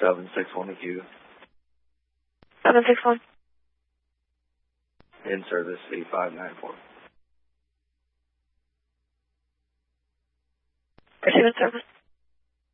761 to Q. 761. In service, 8594. Pursue in service.